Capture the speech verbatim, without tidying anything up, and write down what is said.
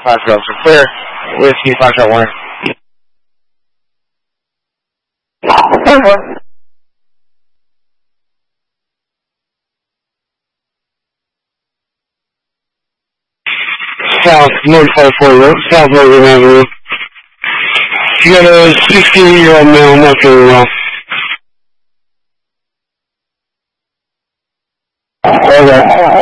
Five Charles are clear. Whiskey, five shot one. South, North five forty, South Logan Avenue. You got a sixteen-year-old male, not feeling well. Okay.